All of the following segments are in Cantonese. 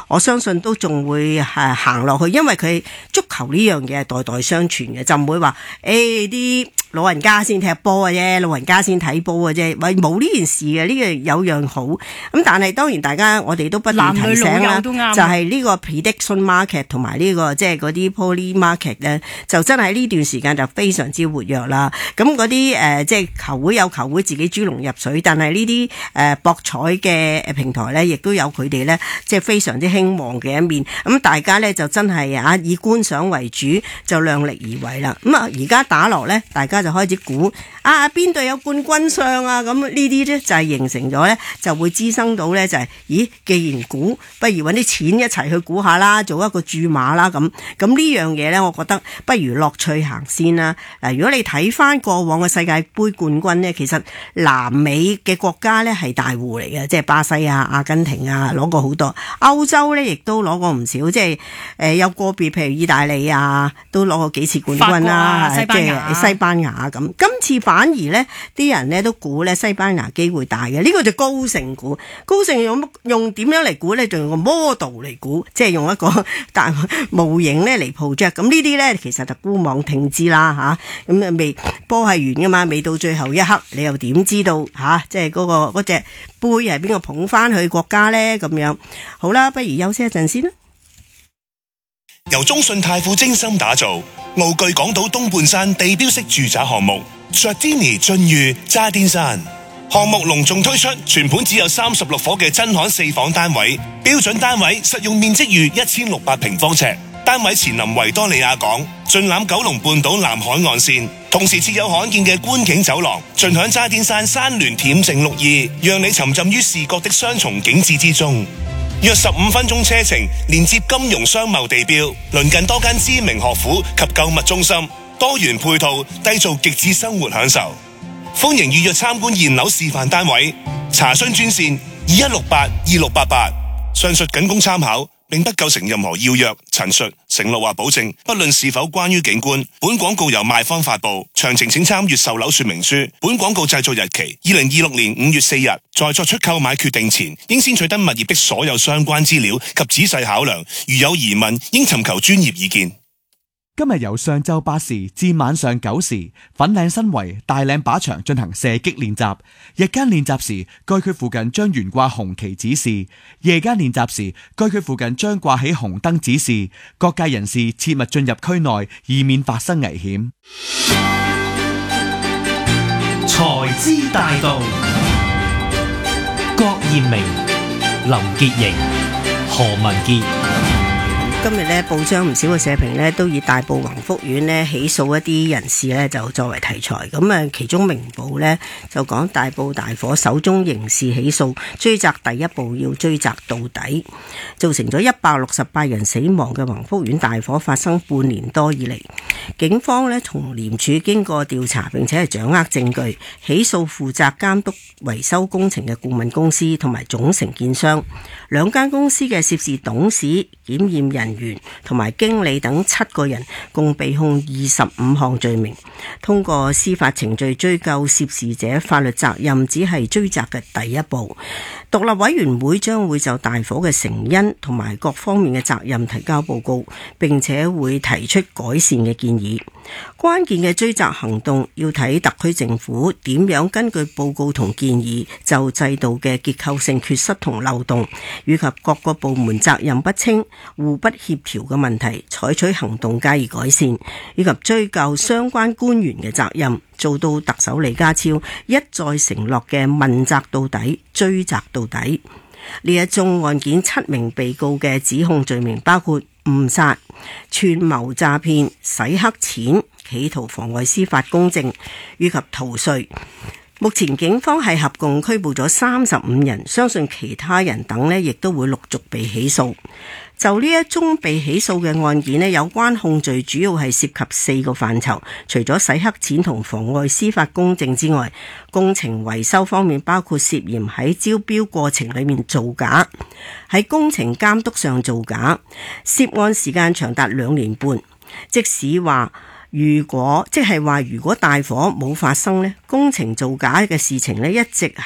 我相信都仲會行落去，因為佢足球呢樣嘢係代代相傳嘅，就唔會話啲老人家先踢波嘅啫，老人家先睇波嘅啫，喂，冇呢件事嘅，呢個有樣好。咁但係當然大家我哋都不斷提醒啦，就係呢個 prediction market 同埋呢個即係嗰啲 poly market 咧，就真係呢段時間就非常之活躍啦。咁嗰啲即係球會有球會自己豬籠入水，但係呢啲博彩嘅平台咧，亦都有佢哋咧即係非常之興旺嘅一面。咁大家咧就真係以觀賞為主，就量力而為啦。咁而家打落咧，大家就開始估邊隊有冠軍相啊，咁呢啲咧就係形成咗咧，就會滋生到咧就係，既然估，不如揾啲錢一齊去估下啦，做一個注碼啦咁呢樣嘢咧，我覺得不如樂趣行先啦。如果你睇翻過往嘅世界盃冠軍咧，其實南美嘅國家咧係大戶嚟嘅，即係巴西啊、阿根廷啊攞過好多，歐洲咧亦都攞過唔少，即係有個別譬如意大利啊都攞過幾次冠軍啦，即係西班牙咁。今次反而咧，啲人咧都估咧西班牙機會大嘅，呢個就高盛估。高盛用點樣嚟估咧？就用個 model 嚟估，即係用一個大模型咧嚟 project。咁呢啲咧其實就姑妄聽之啦嚇。咁未波係完噶嘛，未到最後一刻，你又點知道即係嗰隻杯係邊個捧翻去國家咧？咁樣好啦，不如休息一陣先啦。 由中信泰富精心打造，傲具港島東半山地標式住宅項目 Giardini 駿譽渣甸山項目隆重推出，全盤只有36伙嘅真罕4房單位，標準單位實用面積逾1600平方尺，單位前臨維多利亞港，盡覽九龍半島南海岸線，同時設有罕見嘅觀景走廊，盡享渣甸山山巒恬靜綠意，讓你沉浸於視覺的雙重景致之中。約15分鐘車程，連接金融商貿地標，鄰近多間知名學府及購物中心，多元配套，締造極致生活享受。歡迎預約參觀現樓示範單位，查詢專線21682688。上述僅供參考，並不構成任何要約、陳述、承諾或保證，不論是否關於景觀。本廣告由賣方發布，詳情請參閱售樓說明書。本廣告製作日期2026年5月4日。在作出購買決定前，應先取得物業的所有相關資料及仔細考量，如有疑問，應尋求專業意見。 今日由上晝8時至晚上9時，粉嶺新圍大嶺靶場進行射擊練習。日間練習時，該區附近將懸掛紅旗指示；夜間練習時，該區附近將掛起紅燈指示。各界人士切勿進入區內，以免發生危險。 財資大道，郭艷明、林潔瑩、何文傑。 今日咧報章唔少嘅社評咧都以大埔宏福苑咧起訴一啲人士咧就作為題材，咁其中明報咧就講大埔大火首宗刑事起訴，追責第一步要追責到底，造成咗168人死亡嘅宏福苑大火發生半年多以嚟，警方咧同廉署經過調查並且係掌握證據，起訴負責監督維修工程嘅顧問公司同埋總承建商，兩間公司嘅涉事董事、檢驗人員同埋經理等7個人共被控25項罪名。通過司法程序追究涉事者法律責任，只係追責嘅第一步。獨立委員會將會就大火嘅成因同埋各方面嘅責任提交報告，並且會提出改善嘅建議。關鍵嘅追責行動要睇特區政府點樣根據報告同建議，就制度嘅結構性缺失同漏洞，以及各個部門責任不清、互不協調嘅問題，採取行動加以改善，以及追究相關官員嘅責任，做到特首李家超一再承諾嘅問責到底、追責到底。呢一宗案件7名被告嘅指控罪名包括誤殺、串謀詐騙、洗黑錢、企圖妨礙司法公正以及逃稅。目前警方係合共拘捕咗35人，相信其他人等呢亦都會陸續被起訴。就呢一宗被起訴嘅案件呢，有關控罪主要係涉及4個範疇，除咗洗黑錢同妨礙司法公正之外，工程維修方面包括涉嫌喺招標過程裏面造假，喺工程監督上造假，涉案時間長達2年半。即使話如果大火冇發生呢，工程造假嘅事情呢一直喺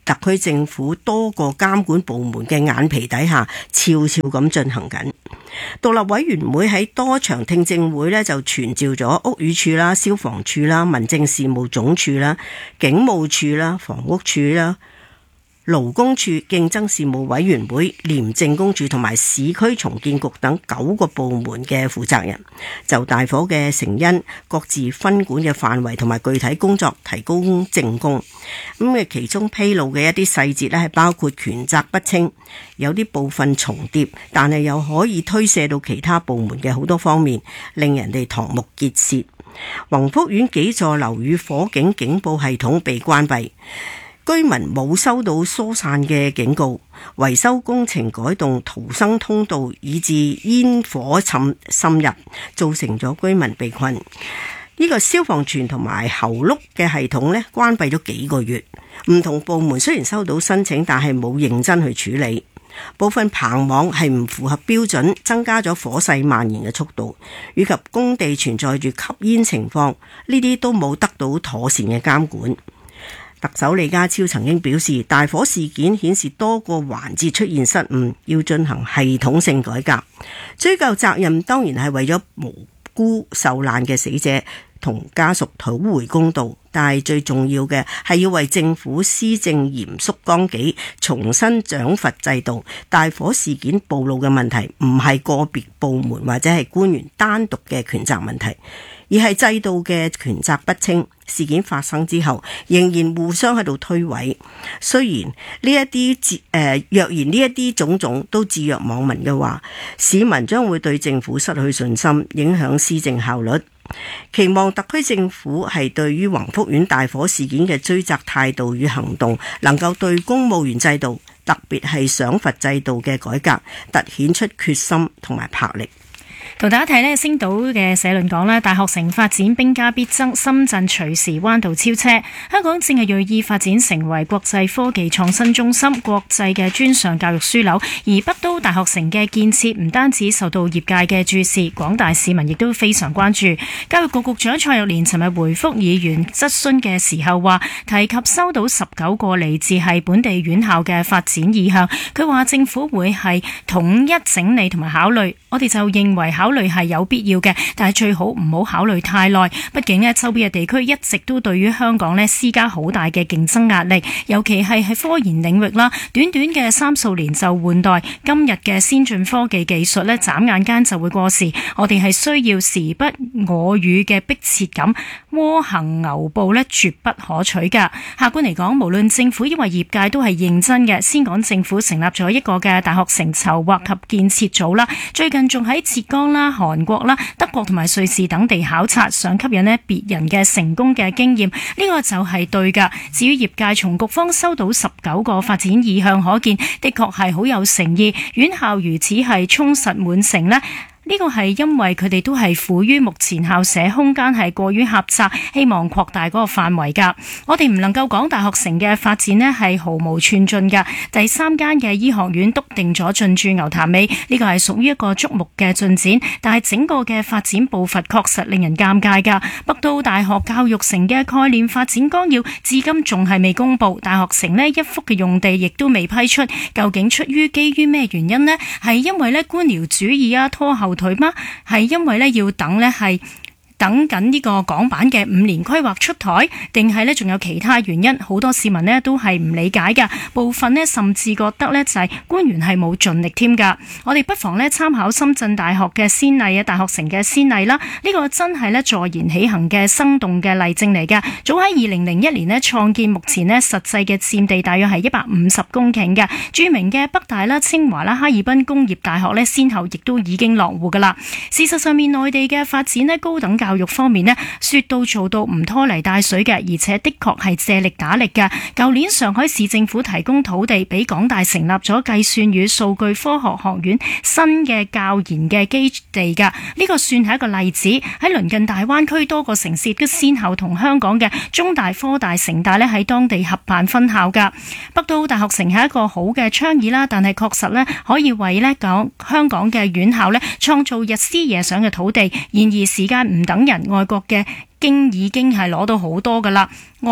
特區政府多個監管部門嘅眼皮底下，悄悄咁進行緊。獨立委員會喺多場聽證會呢，就傳召咗屋宇署啦、消防處啦、民政事務總署啦、警務處啦、房屋處啦、勞工處、競爭事務委員會、廉政公署同埋市區重建局等9個部門嘅負責人，就大火嘅成因、各自分管嘅範圍同埋具體工作提供證供。咁其中披露嘅一啲細節咧，係包括權責不清，有啲部分重疊，但係又可以推卸到其他部門嘅好多方面，令人哋瞠目結舌。宏福苑幾座樓宇火警警報系統被關閉，居民冇收到疏散嘅警告，維修工程改動逃生通道，以致煙火滲入，造成咗居民被困。呢個消防栓同埋喉轆嘅系統呢，關閉咗幾個月，唔同部門雖然收到申請，但係冇認真去處理。部分棚網係唔符合標準，增加咗火勢蔓延嘅速度，以及工地存在住吸煙情況，呢啲都冇得到妥善嘅監管。特首李家超曾經表示，大火事件顯示多個環節出現失誤，要進行系統性改革。追究責任當然係為咗無辜受難嘅死者同家屬討回公道，但係最重要嘅係要為政府施政嚴肅綱紀，重新獎罰制度。大火事件暴露嘅問題唔係個別部門或者係官員單獨嘅權責問題，而係制度嘅權責不清。事件發生之後，仍然互相喺度推諉。雖然呢一啲若然呢一啲種種都置若罔聞嘅話，市民將會對政府失去信心，影響施政效率。期望特區政府係對於宏福苑大火事件嘅追責態度與行動，能夠對公務員制度，特別係賞罰制度嘅改革，凸顯出決心同埋魄力。 同大家睇呢星島嘅社論講啦，大學城發展兵家必爭，深圳隨時彎道超車。香港正係銳意發展成為國際科技創新中心、國際嘅專上教育樞紐，而北都大學城嘅建設唔單止受到業界嘅注視，廣大市民亦都非常關注。教育局局長蔡若蓮尋日回覆議員質詢嘅時候話，提及收到19個嚟自係本地院校嘅發展意向，佢話政府會係統一整理同埋考慮。我哋就認為考慮係有必要嘅，但係最好唔好考慮太耐。畢竟呢，周邊嘅地區一直都對於香港呢施加好大嘅競爭壓力，尤其係喺科研領域啦。短短嘅30年就換代，今日嘅先進科技技術呢，眨眼間就會過時。我哋係需要時不我與嘅迫切感，窩行牛步呢絕不可取㗎。客觀嚟講，無論政府因為業界都係認真嘅。先講政府成立咗一個嘅大學城籌劃及建設組啦，最近仲喺浙江啦、韓國啦、德國同埋瑞士等地考察，想吸引呢別人嘅成功嘅經驗，呢個就係對㗎。至於業界從局方收到19個發展意向，可見的確係好有誠意。院校如此係充實滿城呢，呢個係因為佢哋都係苦於目前校舍空間係過於狹窄，希望擴大嗰個範圍㗎。我哋唔能夠講大學城嘅發展呢係毫無寸進㗎。第3間嘅醫學院篤定咗進駐牛潭尾，呢個係屬於一個矚目嘅進展，但係整個嘅發展步伐確實令人尷尬㗎。北都大學教育城嘅概念發展綱要至今仲係未公布，大學城呢一幅嘅用地亦都未批出，究竟出於基於咩原因呢？係因為呢官僚主義啊，拖後腿嗎？係因為呢要等呢係等緊呢個港版嘅5年規劃出台，定係呢仲有其他原因？好多市民呢都係唔理解㗎，部分呢甚至覺得呢就係官員係冇盡力添㗎。我哋不妨呢參考深圳大學嘅先例啊，大學城嘅先例啦，呢個真係呢坐言起行嘅生動嘅例證嚟㗎。早喺2001年呢創建，目前呢實際嘅佔地大約係150公頃嘅。著名嘅北大啦、清華啦、哈爾濱工業大學呢，先後亦都已經落戶㗎啦。事實上面，內地嘅發展呢，高等教育方面呢，說到做到唔拖泥帶水嘅，而且的確係借力打力嘅。舊年上海市政府提供土地俾港大成立咗計算與數據科學學院新嘅教研嘅基地㗎，呢個算係一個例子。喺鄰近大灣區多個城市都先後同香港嘅中大、科大、城大呢喺當地合辦分校㗎。北都大學城係一個好嘅倡議啦，但係確實呢可以為呢香港嘅院校呢創造日思夜想嘅土地。然而時間唔等人，外國嘅已經係攞到好多㗎啦。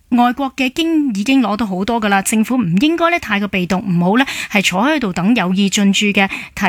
外國嘅已經攞到好多噶啦，政府唔應該咧太過被動，唔好咧係坐喺度等有意進駐嘅提